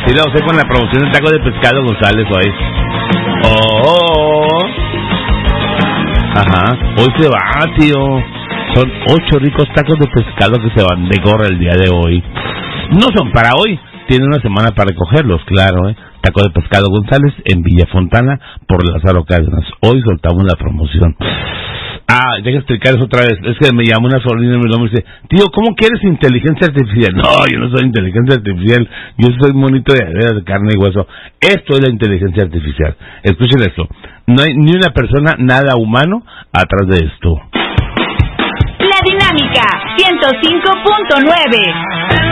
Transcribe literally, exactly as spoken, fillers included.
Así lo sé con la promoción del taco de pescado González hoy. Oh, ajá, hoy se va, tío. Son ocho ricos tacos de pescado que se van de gorra el día de hoy. No son para hoy, tienen una semana para recogerlos, claro, ¿eh? Taco de pescado González en Villa Fontana por Lázaro Cárdenas. Hoy soltamos la promoción. Ah, deja explicar eso otra vez. Es que me llama una sobrina y me dice, tío, ¿cómo que eres inteligencia artificial? No, yo no soy inteligencia artificial. Yo soy monito de, de carne y hueso. Esto es la inteligencia artificial. Escuchen esto. No hay ni una persona, nada humano atrás de esto. La Dinámica ciento cinco punto nueve.